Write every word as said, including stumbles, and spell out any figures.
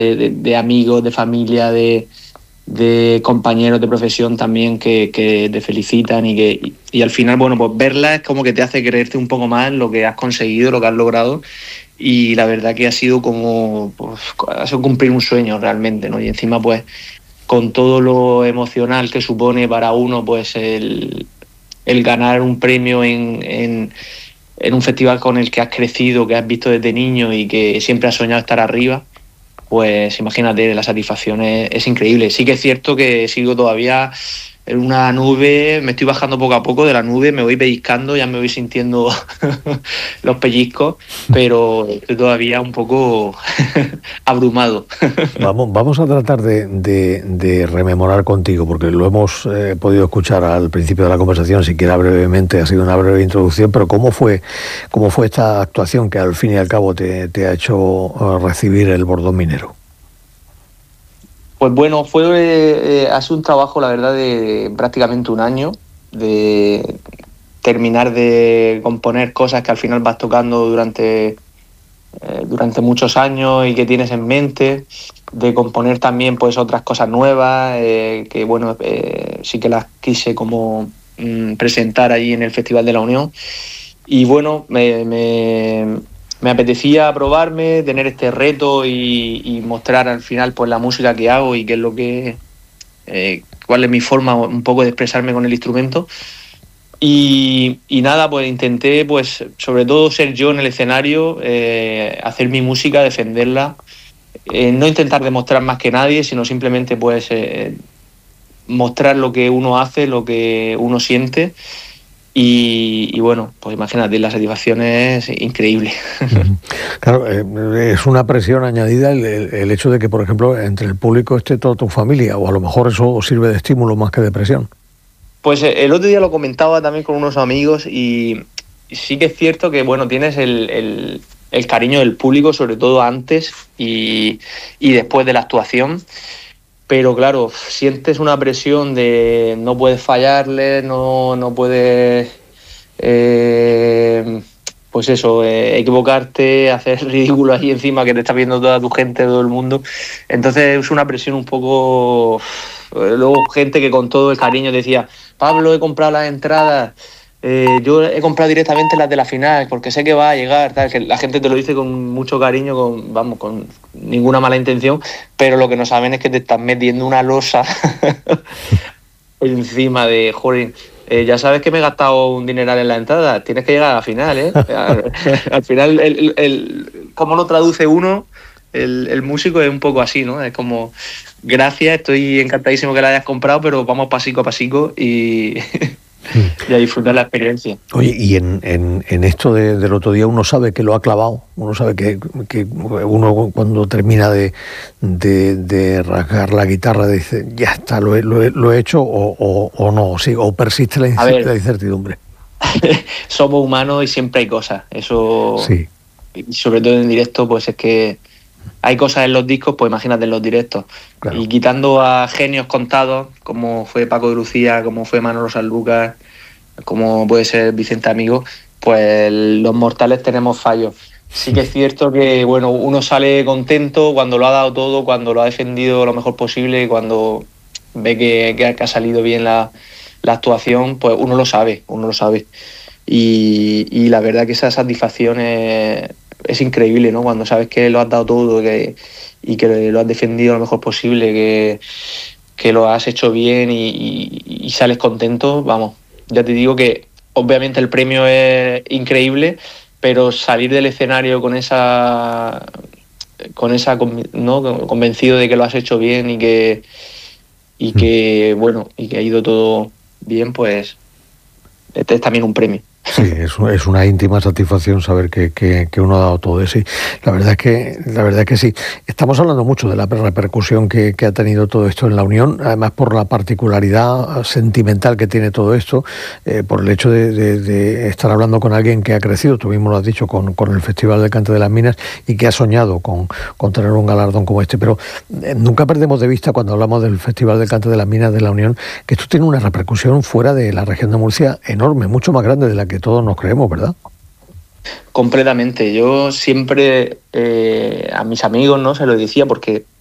de, de amigos, de familia, de, de compañeros de profesión también que, que te felicitan y que y, y al final, bueno, pues verla es como que te hace creerte un poco más en lo que has conseguido, lo que has logrado, y la verdad que ha sido como, pues, ha sido cumplir un sueño realmente, ¿no? Y encima, pues, con todo lo emocional que supone para uno, pues, el, el ganar un premio en, en, en un festival con el que has crecido, que has visto desde niño y que siempre has soñado estar arriba, pues imagínate, la satisfacción es, es increíble. Sí que es cierto que sigo todavía en una nube, me estoy bajando poco a poco de la nube, me voy pellizcando, ya me voy sintiendo los pellizcos, pero estoy todavía un poco abrumado. Vamos, vamos a tratar de, de, de rememorar contigo, porque lo hemos eh, podido escuchar al principio de la conversación, siquiera brevemente, ha sido una breve introducción, pero ¿cómo fue, cómo fue esta actuación que al fin y al cabo te, te ha hecho uh, recibir el Bordón Minero? Pues bueno, fue eh, ha sido un trabajo, la verdad, de prácticamente un año, de terminar de componer cosas que al final vas tocando durante, eh, durante muchos años y que tienes en mente, de componer también pues otras cosas nuevas, eh, que bueno, eh, sí que las quise como mm, presentar ahí en el Festival de la Unión. Y bueno, me, me, me apetecía probarme, tener este reto y, y mostrar al final pues la música que hago y qué es lo que, eh, cuál es mi forma un poco de expresarme con el instrumento. Y, y nada, pues intenté pues sobre todo ser yo en el escenario, eh, hacer mi música, defenderla, eh, no intentar demostrar más que nadie, sino simplemente pues eh, mostrar lo que uno hace, lo que uno siente. Y, y bueno, pues imagínate, la satisfacción es increíble. Claro, eh, es una presión añadida el, el, el hecho de que, por ejemplo, entre el público esté toda tu familia, o a lo mejor eso sirve de estímulo más que de presión. Pues el otro día lo comentaba también con unos amigos y sí que es cierto que, bueno, tienes el, el, el cariño del público, sobre todo antes y, y después de la actuación. Pero claro, sientes una presión de no puedes fallarle, no, no puedes, eh, pues eso, eh, equivocarte, hacer ridículo ahí encima que te está viendo toda tu gente, todo el mundo. Entonces es una presión un poco... Luego gente que con todo el cariño decía, Pablo, he comprado las entradas, eh, yo he comprado directamente las de la final porque sé que va a llegar, tal, que la gente te lo dice con mucho cariño, con, vamos, con ninguna mala intención, pero lo que no saben es que te están metiendo una losa encima de, joder, eh, ya sabes que me he gastado un dineral en la entrada, tienes que llegar a la final, ¿eh? Al, al final, el, el, el, ¿cómo lo traduce uno? El, el músico es un poco así, ¿no? Es como, gracias, estoy encantadísimo que la hayas comprado, pero vamos pasico a pasico y... y a disfrutar la experiencia. Oye, y en, en, en esto de, del otro día uno sabe que lo ha clavado, uno sabe que, que uno cuando termina de, de, de rasgar la guitarra dice, ya está, lo he, lo he, lo he hecho o, o, o no, sí, o persiste la, incer- la incertidumbre. Somos humanos y siempre hay cosas, eso, sí. Y sobre todo en directo, pues es que hay cosas en los discos, pues imagínate en los directos. Claro. Y quitando a genios contados, como fue Paco de Lucía, como fue Manolo Sanlúcar, como puede ser Vicente Amigo, pues los mortales tenemos fallos. Sí que es cierto que bueno, uno sale contento cuando lo ha dado todo, cuando lo ha defendido lo mejor posible, cuando ve que, que ha salido bien la, la actuación, pues uno lo sabe, uno lo sabe. Y, y la verdad que esa satisfacción es, es increíble, ¿no? Cuando sabes que lo has dado todo que, y que lo has defendido lo mejor posible, que, que lo has hecho bien y, y, y sales contento, vamos. Ya te digo que obviamente el premio es increíble, pero salir del escenario con esa, con esa, ¿no? Convencido de que lo has hecho bien y que, y que bueno, y que ha ido todo bien, pues este es también un premio. Sí, es, es una íntima satisfacción saber que, que, que uno ha dado todo eso. Sí, la verdad es que, la verdad es que sí. Estamos hablando mucho de la repercusión que, que ha tenido todo esto en la Unión, además por la particularidad sentimental que tiene todo esto, eh, por el hecho de, de, de estar hablando con alguien que ha crecido, tú mismo lo has dicho, con, con el Festival del Cante de las Minas y que ha soñado con, con tener un galardón como este. Pero eh, nunca perdemos de vista cuando hablamos del Festival del Cante de las Minas de la Unión que esto tiene una repercusión fuera de la región de Murcia enorme, mucho más grande de la que todos nos creemos, ¿verdad? Completamente. Yo siempre eh, a mis amigos, ¿no?, se lo decía porque